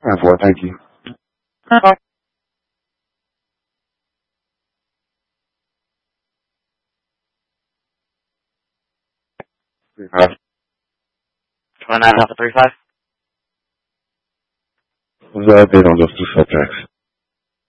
10-4, thank you. Okay. 3-5. 29 Alpha 35. What's the update on those two subjects?